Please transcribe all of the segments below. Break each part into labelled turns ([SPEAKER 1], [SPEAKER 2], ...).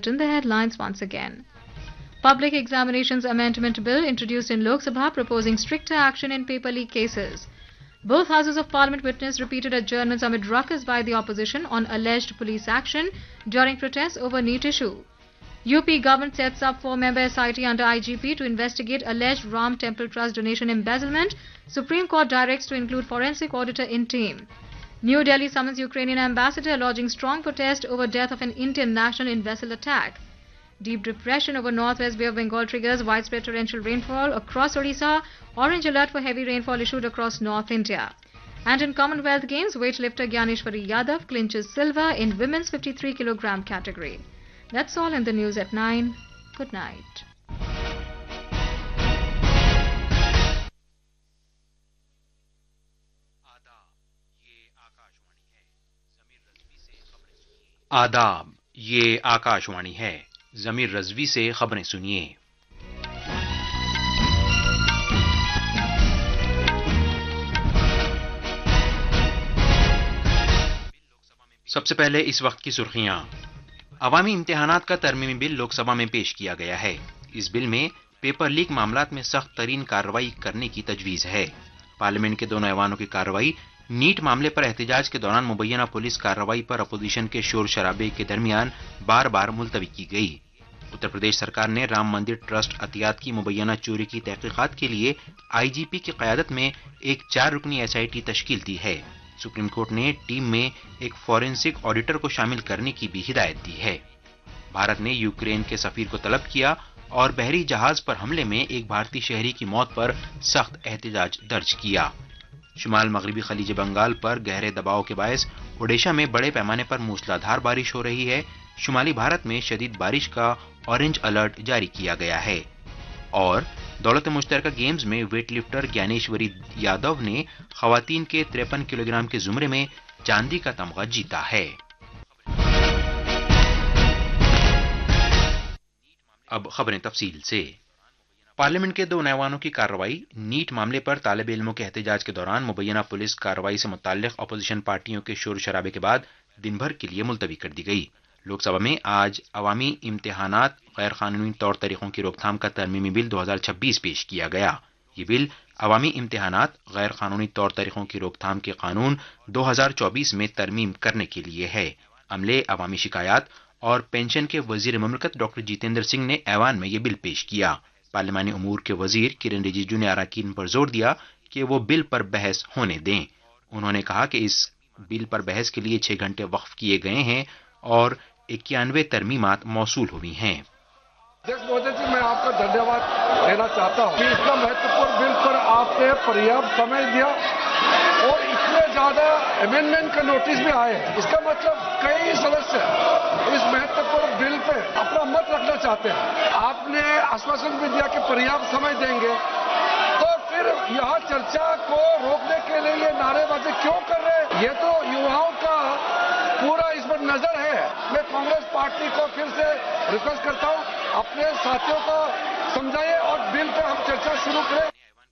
[SPEAKER 1] it in the headlines once again. Public Examinations Amendment Bill introduced in Lok Sabha proposing stricter action in paper leak cases. Both houses of parliament witnessed repeated adjournments amid ruckus by the opposition on alleged police action during protests over NEET issue. UP government sets up 4-member SIT under IGP to investigate alleged Ram Temple Trust donation embezzlement. Supreme Court directs to include forensic auditor in team. New Delhi summons Ukrainian ambassador lodging strong protest over death of an Indian national in vessel attack. Deep depression over Northwest Bay of Bengal triggers widespread torrential rainfall across Odisha. Orange alert for heavy rainfall issued across North India. And in Commonwealth Games, weightlifter Gyaneshwari Yadav clinches silver in women's 53 kg category. That's all in the news at 9. Good night.
[SPEAKER 2] आदाब, ये आकाशवाणी है। ज़मीर रज़वी से खबरें सुनिए। सबसे पहले इस वक्त की सुर्खियां। अवामी इम्तिहानात का तरमीमी बिल लोकसभा में पेश किया गया है। इस बिल में पेपर लीक मामलात में सख्त तरीन कार्रवाई करने की तजवीज है। पार्लियामेंट के दोनों ऐवानों की कार्रवाई नीट मामले पर एहतजाज के दौरान मुबैना पुलिस कार्रवाई पर अपोजिशन के शोर शराबे के दरमियान बार बार मुलतवी की गई। उत्तर प्रदेश सरकार ने राम मंदिर ट्रस्ट अतियात की मुबैना चोरी की तहकीकात के लिए IGP की क़यादत में एक 4 रुकनी SIT तश्कील दी है। सुप्रीम कोर्ट ने टीम में एक फॉरेंसिक ऑडिटर को शामिल करने की भी हिदायत दी है। भारत ने यूक्रेन के सफीर को तलब किया और बहरी जहाज पर हमले में एक भारतीय शहरी की मौत पर सख्त एहतजाज दर्ज किया। शुमाल मगरबी खलीज बंगाल पर गहरे दबाव के बायस ओडिशा में बड़े पैमाने पर मूसलाधार बारिश हो रही है। शुमाली भारत में शदीद बारिश का ऑरेंज अलर्ट जारी किया गया है। और दौलत मुश्तरका गेम्स में वेटलिफ्टर ज्ञानेश्वरी यादव ने खवातीन के 53 किलोग्राम के जुमरे में चांदी का तमगा जीता है। अब खबरें तफसील से। पार्लियामेंट के दो ऐवानों की कार्रवाई नीट मामले पर तालिब इल्मों के एहतजाज के दौरान मुबैना पुलिस कार्रवाई से मुताल्लिक अपोजिशन पार्टियों के शोर शराबे के बाद दिन भर के लिए मुलतवी कर दी गई। लोकसभा में आज अवामी इम्तिहानात गैर कानूनी तौर तरीकों की रोकथाम का तरमीमी बिल 2026 पेश किया गया। ये बिल अवामी इम्तिहानात गैर कानूनी तौर तरीकों की रोकथाम के कानून 2024 में तरमीम करने के लिए है। अमले, अवामी शिकायत और पेंशन के वजीर ममलकत डॉक्टर जितेंद्र सिंह ने ऐवान में ये बिल पेश किया। पार्लिमानी उमूर के वजीर किरण रिजिजू ने अराकीन पर जोर दिया कि वो बिल पर बहस होने दें। उन्होंने कहा कि इस बिल पर बहस के लिए 6 घंटे वक्फ किए गए हैं और 91 तरमीमात मौसूल हुई हैं।
[SPEAKER 3] अध्यक्ष महोदय जी, मैं आपका धन्यवाद देना चाहता हूँ कि इतना महत्वपूर्ण बिल पर आपने पर्याप्त समय दिया और इतने ज्यादा अमेंडमेंट का नोटिस भी आए हैं। इसका मतलब कई सदस्य इस महत्वपूर्ण बिल पे अपना मत रखना चाहते हैं। आपने आश्वासन भी दिया कि पर्याप्त समय देंगे, तो फिर यहाँ चर्चा को रोकने के लिए ये नारेबाजी क्यों कर रहे हैं? ये तो युवाओं का पूरा इस पर नजर है। मैं कांग्रेस पार्टी को फिर से रिक्वेस्ट करता हूँ, अपने साथियों को समझाइए और बिल पर हम चर्चा शुरू करें।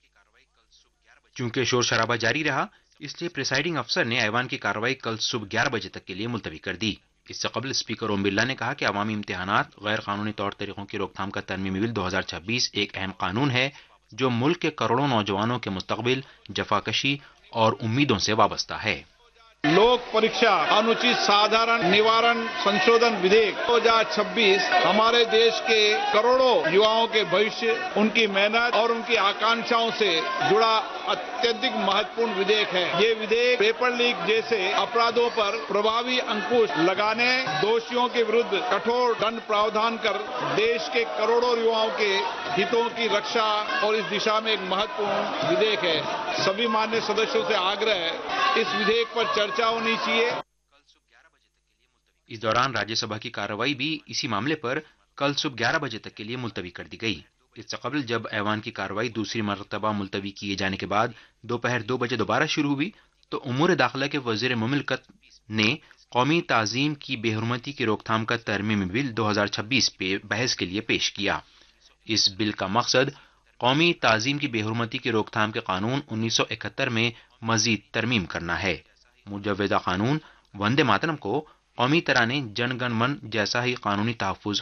[SPEAKER 2] चूंकि शोर शराबा जारी रहा, इसलिए प्रिसाइडिंग अफसर ने ऐवान की कार्रवाई कल सुबह 11 बजे तक के लिए मुलतवी कर दी। इससे कबल स्पीकर ओम बिरला ने कहा कि अवामी इम्तिहानात गैर कानूनी तौर तरीकों की रोकथाम का तरमीमी बिल 2026 एक अहम कानून है जो मुल्क के करोड़ों नौजवानों के मुस्तकबिल, जफाकशी और उम्मीदों से वाबस्ता है।
[SPEAKER 4] लोक परीक्षा अनुचित साधारण निवारण संशोधन विधेयक 2026 हमारे देश के करोड़ों युवाओं के भविष्य, उनकी मेहनत और उनकी आकांक्षाओं से जुड़ा अत्यधिक महत्वपूर्ण विधेयक है। ये विधेयक पेपर लीक जैसे अपराधों पर प्रभावी अंकुश लगाने, दोषियों के विरुद्ध कठोर दंड प्रावधान कर देश के करोड़ों युवाओं के हितों की रक्षा और इस दिशा में एक महत्वपूर्ण विधेयक है। सभी मान्य सदस्यों से आग्रह है, इस विधेयक पर चर्चा होनी चाहिए।
[SPEAKER 2] इस दौरान राज्यसभा की कार्रवाई भी इसी मामले पर कल सुबह 11 बजे तक के लिए मुलतवी कर दी गई। इससे कबल जब ऐवान की कार्रवाई दूसरी मरतबा मुलतवी किए जाने के बाद दोपहर 2 बजे दोबारा शुरू हुई तो उमूर दाखिला के वजीर मुमलिकत ने कौमी ताजीम की बेहुरमती की रोकथाम का तरमीमी बिल 2026 पे बहस के लिए पेश किया। इस बिल का मकसद कौमी ताजीम की बेहुरमती की रोकथाम के कानून 1971 में मजीद तरमीम करना है। मुजव्वदा कानून वंदे मातरम को कौमी तराने जन गण मन जैसा ही कानूनी तहफ़्फ़ुज़